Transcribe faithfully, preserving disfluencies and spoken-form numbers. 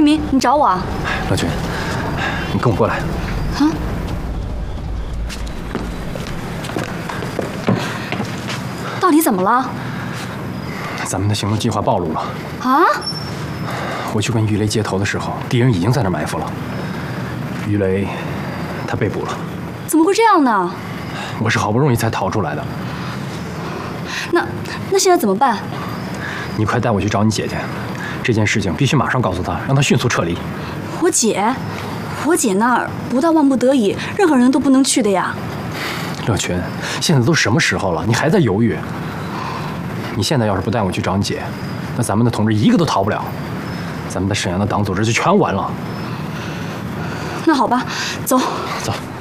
明，你找我啊？ 乐群，你跟我过来。 啊？到底怎么了？ 咱们的行动计划暴露了。 啊？ 我去跟于雷接头的时候，敌人已经在那埋伏了。于雷，他被捕了。 怎么会这样呢？ 我是好不容易才逃出来的。 那那现在怎么办？ 你快带我去找你姐姐，这件事情必须马上告诉她，让她迅速撤离。 我姐，我姐那儿不到万不得已，任何人都不能去的呀。 乐群，现在都什么时候了，你还在犹豫？你现在要是不带我去找你姐，那咱们的同志一个都逃不了，咱们在沈阳的党组织就全完了。 那好吧，走。 走。